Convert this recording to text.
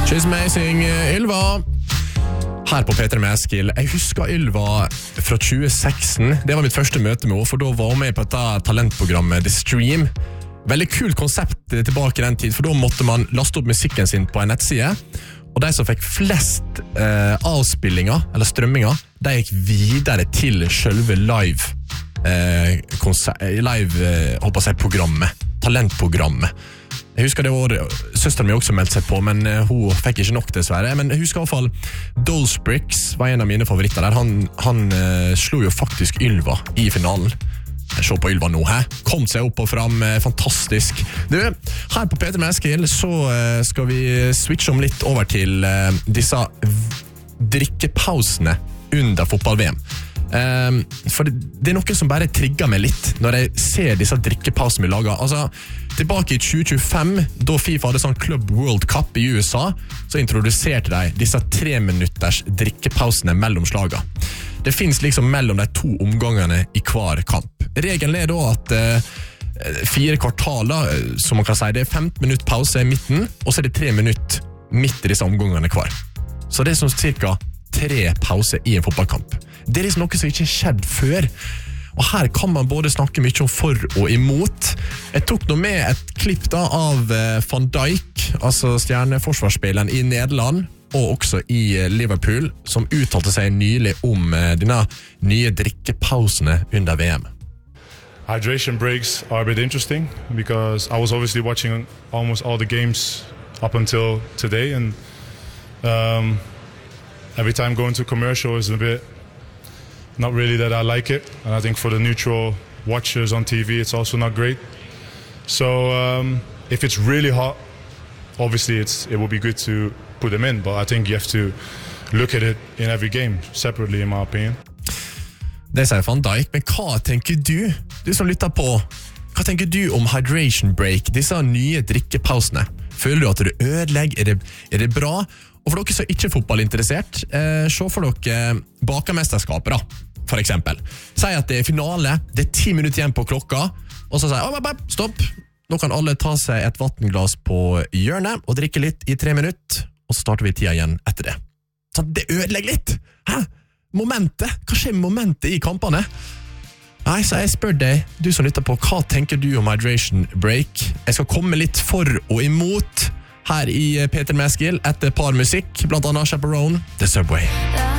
She's amazing, Ylva. Her på Peter med Eskil. Jeg husker Ylva fra 2016. Det var mitt første møte med henne, for da var hun med på dette talentprogrammet The Stream. Veldig kult konsept tilbake i den tid, for da måtte man laste opp musikken sin på en nettside, og de som fikk flest avspillinger, eller strømminger, de gikk videre til selve live håper jeg, programmet, talentprogrammet. Jeg husker det var søsteren min også meldte seg på, men hun fikk ikke nok dessverre. Men jeg husker i hvert fall Dolsbricks var en av mine favoritter der. Han slo jo faktisk Ylva i finalen. Se på Ylva nå, hæ? Kom seg opp og fram, fantastisk. Du, her på Peter med Eskil så skal vi switche om litt over til disse drikkepausene under fotball-VM. For det er noe som bare trigger meg litt når jeg ser disse drikkepausene vi lager. Altså, tilbake i 2025, da FIFA hadde sånn Club World Cup i USA, så introduserte de disse 3 minutters drikkepausene mellom slaga. Det finnes liksom mellom de 2 omgangene i hver kamp. Regelen er da at 4 kvartaler, som man kan si, det er 15 minutter pause i midten, og så er det 3 minutter midt i disse omgangene hver. Så det er sånn cirka 3 pauser i en fotballkamp. Det er liksom noe som ikke har skjedd før. Og her kan man både snakke mye om for og imot. Jeg tok nå med et klipp da av Van Dijk, altså stjerneforsvarsspilleren i Nederland, og også i Liverpool, som uttalte seg nylig om denne nye drikkepausene under VM. Hydration breaks are a bit interesting because I was obviously watching almost all the games up until today, and every time going to commercial is a bit not really that I like it, and I think for the neutral watchers on TV it's also not great. So if it's really hot, obviously it will be good to put them in, but I think you have to look at it in every game separately, in my opinion. Det sier Van Dijk, men hva tenker du? Du som lytter på, hva tenker du om hydration break, disse nye drikkepausene? Føler du at det ødelegger? Er det bra? Og for dere som ikke er fotballinteressert, se for dere bakermesterskapet da, for eksempel. Si at det er finale, det er 10 minutter igjen på klokka, og så sier stopp, nå kan alle ta seg et vattenglas på hjørnet og drikke litt i 3 minutter, og så starter vi tida igjen etter det. Sånn, det ødelegger litt! Hæ? Momentet? Hva skjer med momentet i kampene? Nei, så jeg spør deg, du som lytter på, hva tenker du om hydration break? Jeg skal komme litt for og imot her i Peter med Eskil etter par musikk, blant annet Chaperone, The Subway.